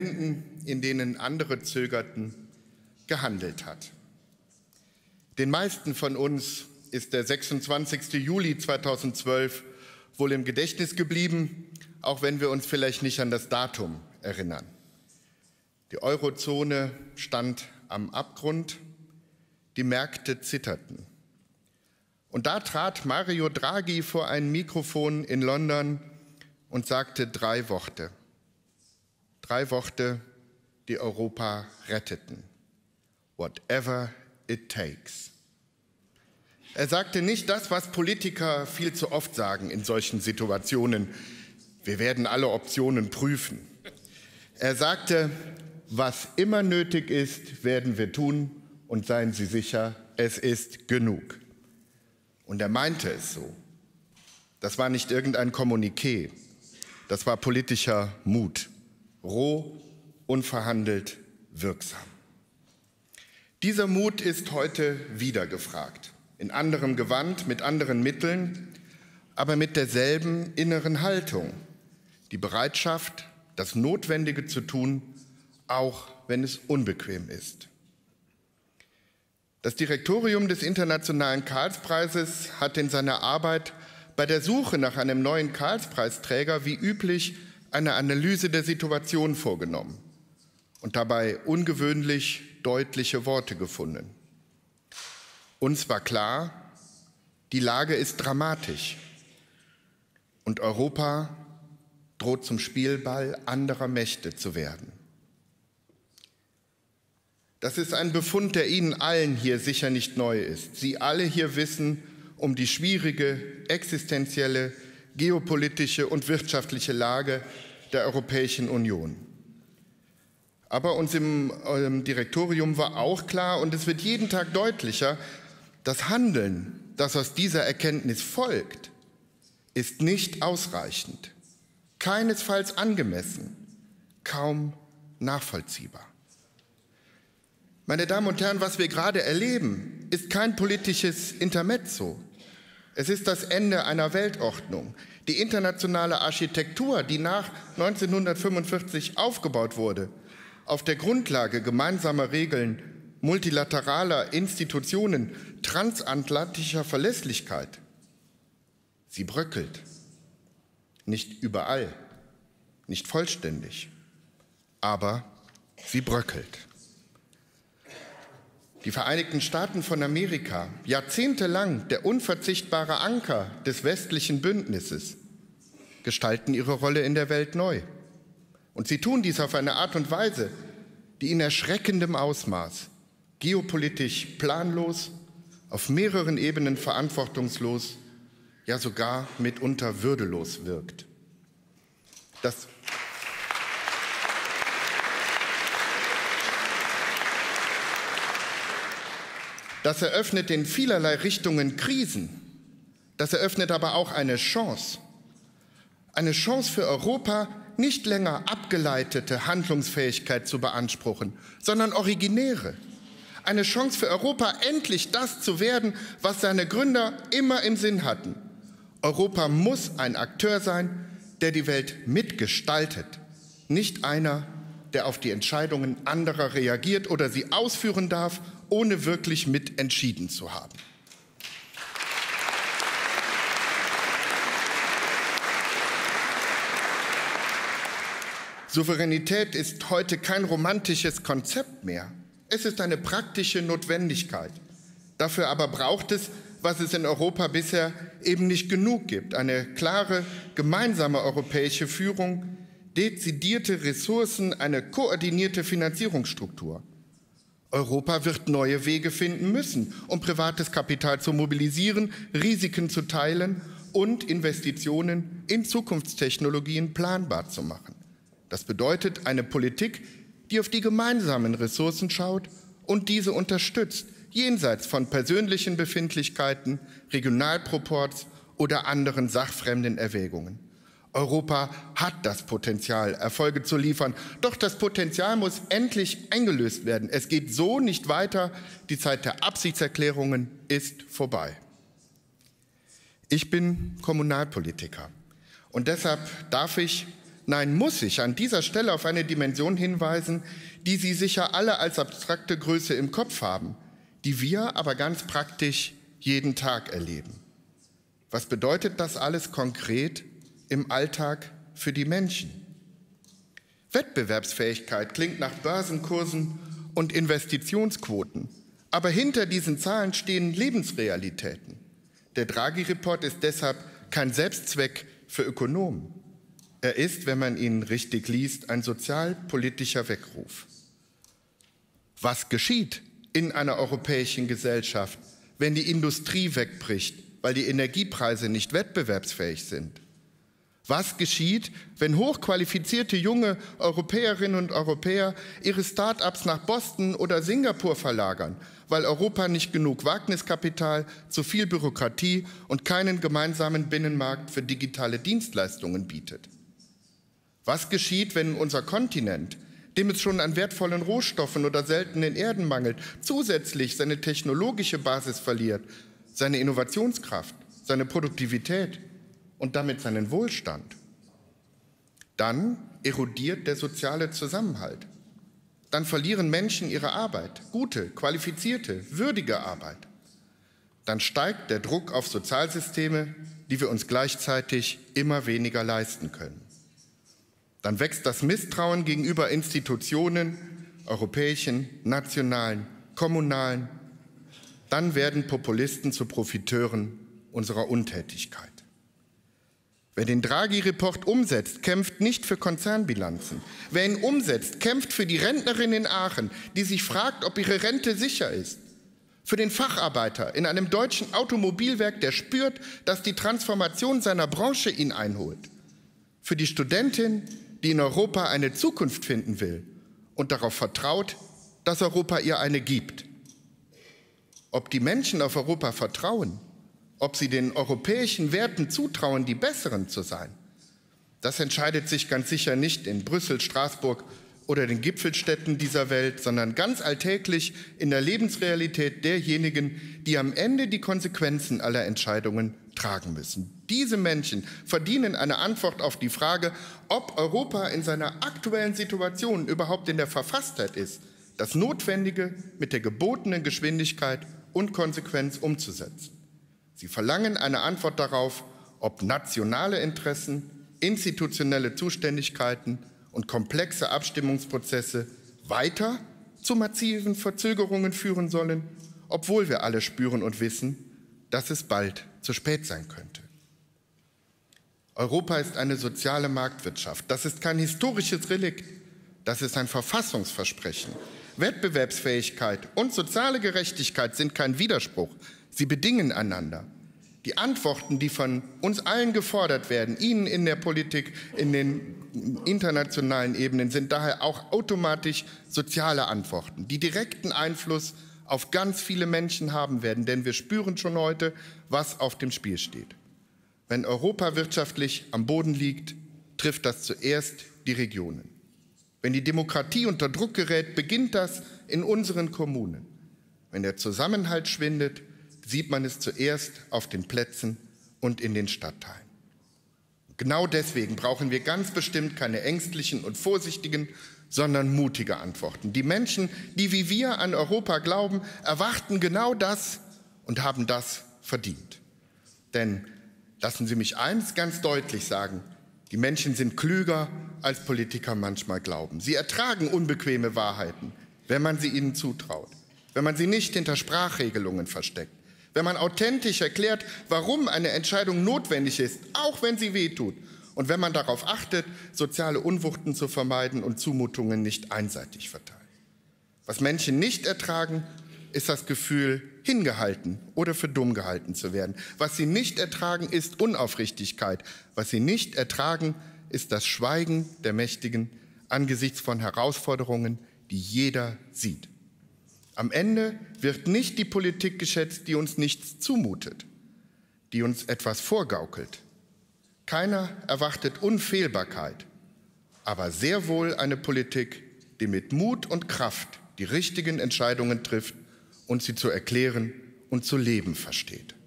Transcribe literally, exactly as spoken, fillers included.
in denen andere zögerten, gehandelt hat. Den meisten von uns ist der sechsundzwanzigste Juli zweitausendzwölf wohl im Gedächtnis geblieben, auch wenn wir uns vielleicht nicht an das Datum erinnern. Die Eurozone stand am Abgrund, die Märkte zitterten. Und da trat Mario Draghi vor ein Mikrofon in London und sagte drei Worte. Drei Worte, die Europa retteten. Whatever it takes. Er sagte nicht das, was Politiker viel zu oft sagen in solchen Situationen. Wir werden alle Optionen prüfen. Er sagte, was immer nötig ist, werden wir tun, und seien Sie sicher, es ist genug. Und er meinte es so. Das war nicht irgendein Kommuniqué, das war politischer Mut. Roh, unverhandelt, wirksam. Dieser Mut ist heute wieder gefragt. In anderem Gewand, mit anderen Mitteln, aber mit derselben inneren Haltung. Die Bereitschaft, das Notwendige zu tun, auch wenn es unbequem ist. Das Direktorium des Internationalen Karlspreises hat in seiner Arbeit bei der Suche nach einem neuen Karlspreisträger wie üblich eine Analyse der Situation vorgenommen und dabei ungewöhnlich deutliche Worte gefunden. Uns war klar, die Lage ist dramatisch und Europa droht zum Spielball anderer Mächte zu werden. Das ist ein Befund, der Ihnen allen hier sicher nicht neu ist. Sie alle hier wissen um die schwierige, existenzielle, geopolitische und wirtschaftliche Lage der Europäischen Union. Aber uns im, im Direktorium war auch klar, und es wird jeden Tag deutlicher, das Handeln, das aus dieser Erkenntnis folgt, ist nicht ausreichend, keinesfalls angemessen, kaum nachvollziehbar. Meine Damen und Herren, was wir gerade erleben, ist kein politisches Intermezzo. Es ist das Ende einer Weltordnung. Die internationale Architektur, die nach neunzehnhundertfünfundvierzig aufgebaut wurde, auf der Grundlage gemeinsamer Regeln, multilateraler Institutionen, transatlantischer Verlässlichkeit, sie bröckelt. Nicht überall, nicht vollständig, aber sie bröckelt. Die Vereinigten Staaten von Amerika, jahrzehntelang der unverzichtbare Anker des westlichen Bündnisses, gestalten ihre Rolle in der Welt neu. Und sie tun dies auf eine Art und Weise, die in erschreckendem Ausmaß geopolitisch planlos, auf mehreren Ebenen verantwortungslos, ja sogar mitunter würdelos wirkt. Das Das eröffnet in vielerlei Richtungen Krisen. Das eröffnet aber auch eine Chance. Eine Chance für Europa, nicht länger abgeleitete Handlungsfähigkeit zu beanspruchen, sondern originäre. Eine Chance für Europa, endlich das zu werden, was seine Gründer immer im Sinn hatten. Europa muss ein Akteur sein, der die Welt mitgestaltet, nicht einer, der auf die Entscheidungen anderer reagiert oder sie ausführen darf, ohne wirklich mitentschieden zu haben. Souveränität ist heute kein romantisches Konzept mehr. Es ist eine praktische Notwendigkeit. Dafür aber braucht es, was es in Europa bisher eben nicht genug gibt, eine klare, gemeinsame europäische Führung, dezidierte Ressourcen, eine koordinierte Finanzierungsstruktur. Europa wird neue Wege finden müssen, um privates Kapital zu mobilisieren, Risiken zu teilen und Investitionen in Zukunftstechnologien planbar zu machen. Das bedeutet eine Politik, die auf die gemeinsamen Ressourcen schaut und diese unterstützt, jenseits von persönlichen Befindlichkeiten, Regionalproports oder anderen sachfremden Erwägungen. Europa hat das Potenzial, Erfolge zu liefern. Doch das Potenzial muss endlich eingelöst werden. Es geht so nicht weiter. Die Zeit der Absichtserklärungen ist vorbei. Ich bin Kommunalpolitiker und deshalb darf ich nein, muss ich an dieser Stelle auf eine Dimension hinweisen, die Sie sicher alle als abstrakte Größe im Kopf haben, die wir aber ganz praktisch jeden Tag erleben. Was bedeutet das alles konkret im Alltag für die Menschen? Wettbewerbsfähigkeit klingt nach Börsenkursen und Investitionsquoten, aber hinter diesen Zahlen stehen Lebensrealitäten. Der Draghi-Report ist deshalb kein Selbstzweck für Ökonomen. Er ist, wenn man ihn richtig liest, ein sozialpolitischer Weckruf. Was geschieht in einer europäischen Gesellschaft, wenn die Industrie wegbricht, weil die Energiepreise nicht wettbewerbsfähig sind? Was geschieht, wenn hochqualifizierte junge Europäerinnen und Europäer ihre Start-ups nach Boston oder Singapur verlagern, weil Europa nicht genug Wagniskapital, zu viel Bürokratie und keinen gemeinsamen Binnenmarkt für digitale Dienstleistungen bietet? Was geschieht, wenn unser Kontinent, dem es schon an wertvollen Rohstoffen oder seltenen Erden mangelt, zusätzlich seine technologische Basis verliert, seine Innovationskraft, seine Produktivität und damit seinen Wohlstand? Dann erodiert der soziale Zusammenhalt. Dann verlieren Menschen ihre Arbeit, gute, qualifizierte, würdige Arbeit. Dann steigt der Druck auf Sozialsysteme, die wir uns gleichzeitig immer weniger leisten können. Dann wächst das Misstrauen gegenüber Institutionen, europäischen, nationalen, kommunalen. Dann werden Populisten zu Profiteuren unserer Untätigkeit. Wer den Draghi-Report umsetzt, kämpft nicht für Konzernbilanzen. Wer ihn umsetzt, kämpft für die Rentnerin in Aachen, die sich fragt, ob ihre Rente sicher ist. Für den Facharbeiter in einem deutschen Automobilwerk, der spürt, dass die Transformation seiner Branche ihn einholt. Für die Studentin, die in Europa eine Zukunft finden will und darauf vertraut, dass Europa ihr eine gibt. Ob die Menschen auf Europa vertrauen, ob sie den europäischen Werten zutrauen, die besseren zu sein, das entscheidet sich ganz sicher nicht in Brüssel, Straßburg oder den Gipfelstädten dieser Welt, sondern ganz alltäglich in der Lebensrealität derjenigen, die am Ende die Konsequenzen aller Entscheidungen tragen müssen. Diese Menschen verdienen eine Antwort auf die Frage, ob Europa in seiner aktuellen Situation überhaupt in der Verfasstheit ist, das Notwendige mit der gebotenen Geschwindigkeit und Konsequenz umzusetzen. Sie verlangen eine Antwort darauf, ob nationale Interessen, institutionelle Zuständigkeiten und komplexe Abstimmungsprozesse weiter zu massiven Verzögerungen führen sollen, obwohl wir alle spüren und wissen, dass es bald zu spät sein könnte. Europa ist eine soziale Marktwirtschaft. Das ist kein historisches Relikt, das ist ein Verfassungsversprechen. Wettbewerbsfähigkeit und soziale Gerechtigkeit sind kein Widerspruch, sie bedingen einander. Die Antworten, die von uns allen gefordert werden, Ihnen in der Politik, in den internationalen Ebenen, sind daher auch automatisch soziale Antworten, die direkten Einfluss auf ganz viele Menschen haben werden, denn wir spüren schon heute, was auf dem Spiel steht. Wenn Europa wirtschaftlich am Boden liegt, trifft das zuerst die Regionen. Wenn die Demokratie unter Druck gerät, beginnt das in unseren Kommunen. Wenn der Zusammenhalt schwindet, sieht man es zuerst auf den Plätzen und in den Stadtteilen. Genau deswegen brauchen wir ganz bestimmt keine ängstlichen und vorsichtigen, sondern mutige Antworten. Die Menschen, die wie wir an Europa glauben, erwarten genau das und haben das verdient. Denn lassen Sie mich eins ganz deutlich sagen: Die Menschen sind klüger, als Politiker manchmal glauben. Sie ertragen unbequeme Wahrheiten, wenn man sie ihnen zutraut, wenn man sie nicht hinter Sprachregelungen versteckt, wenn man authentisch erklärt, warum eine Entscheidung notwendig ist, auch wenn sie wehtut, und wenn man darauf achtet, soziale Unwuchten zu vermeiden und Zumutungen nicht einseitig verteilt. Was Menschen nicht ertragen, ist das Gefühl, hingehalten oder für dumm gehalten zu werden. Was sie nicht ertragen, ist Unaufrichtigkeit. Was sie nicht ertragen, ist das Schweigen der Mächtigen angesichts von Herausforderungen, die jeder sieht. Am Ende wird nicht die Politik geschätzt, die uns nichts zumutet, die uns etwas vorgaukelt. Keiner erwartet Unfehlbarkeit, aber sehr wohl eine Politik, die mit Mut und Kraft die richtigen Entscheidungen trifft und sie zu erklären und zu leben versteht.